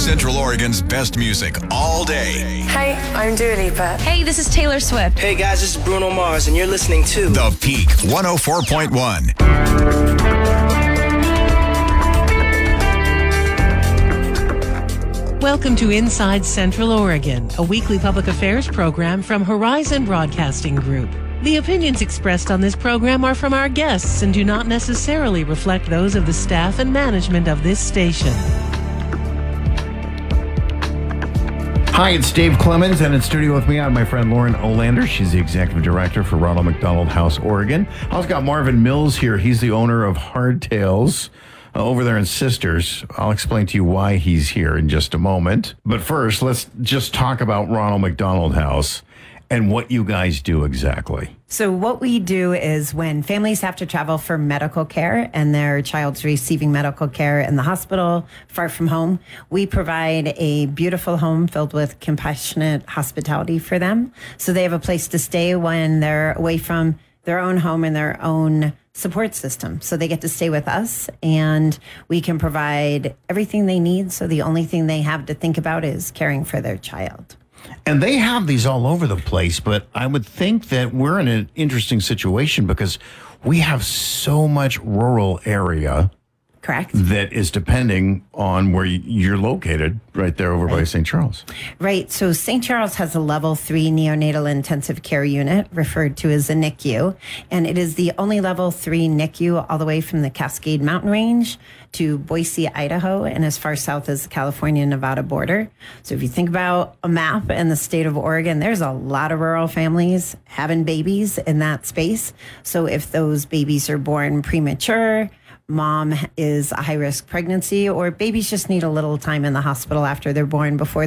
Central Oregon's best music all day. Hey, I'm Dua Lipa. Hey, this is Taylor Swift. Hey guys, this is Bruno Mars, and you're listening to The Peak 104.1. Welcome to Inside Central Oregon, a weekly public affairs program from Horizon Broadcasting Group. The opinions expressed on this program are from our guests and do not necessarily reflect those of the staff and management of this station. Hi, it's Dave Clemens, and in studio with me, I have my friend Lauren Olander. She's the executive director for Ronald McDonald House, Oregon. I also got Marvin Mills here. He's the owner of Hardtails over there in Sisters. I'll explain to you why he's here in just a moment. But first, let's just talk about Ronald McDonald House and what you guys do exactly. So what we do is when families have to travel for medical care and their child's receiving medical care in the hospital, far from home, we provide a beautiful home filled with compassionate hospitality for them. So they have a place to stay when they're away from their own home and their own support system. So they get to stay with us, and we can provide everything they need. So the only thing they have to think about is caring for their child. And they have these all over the place, but I would think that we're in an interesting situation because we have so much rural area. Correct. That is depending on where you're located, right there over by St. Charles. Right. So St. Charles has a level 3 neonatal intensive care unit referred to as a NICU. And it is the only level 3 NICU all the way from the Cascade Mountain Range to Boise, Idaho, and as far south as the California-Nevada border. So if you think about a map in the state of Oregon, there's a lot of rural families having babies in that space. So if those babies are born premature, mom is a high-risk pregnancy, or babies just need a little time in the hospital after they're born before